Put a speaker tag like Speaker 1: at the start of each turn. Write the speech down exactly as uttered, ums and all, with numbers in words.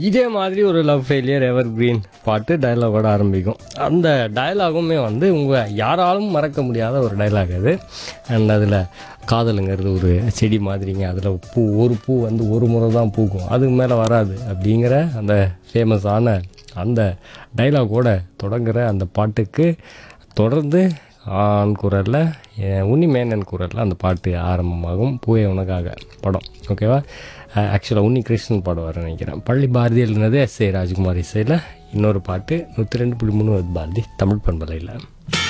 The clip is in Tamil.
Speaker 1: இதே மாதிரி ஒரு லவ் ஃபெயிலியர் எவர் கிரீன் பாட்டு டயலாகோட ஆரம்பிக்கும். அந்த டயலாகுமே வந்து உங்கள் யாராலும் மறக்க முடியாத ஒரு டயலாக் அது. அண்ட் அதில் காதலுங்கிறது ஒரு செடி மாதிரிங்க, அதில் பூ ஒரு பூ வந்து ஒரு முறை தான் பூக்கும், அதுக்கு மேலே வராது அப்படிங்கிற அந்த ஃபேமஸான அந்த டைலாகோட தொடங்குகிற அந்த பாட்டுக்கு தொடர்ந்து ஆண் குரலில் உன்னி மேனன் குரலில் அந்த பாட்டு ஆரம்பமாகும். பூவே உனக்காக படம். ஓகேவா? ஆக்சுவலாக உன்னி கிருஷ்ணன் பாடுவார் நினைக்கிறேன். பள்ளி பாரதி எழுதினது எஸ் ஏ ராஜ்குமார் இசையில். இன்னொரு பாட்டு நூற்றி ரெண்டு புள்ளி மூணு பாரதி தமிழ் பண்பலையில்.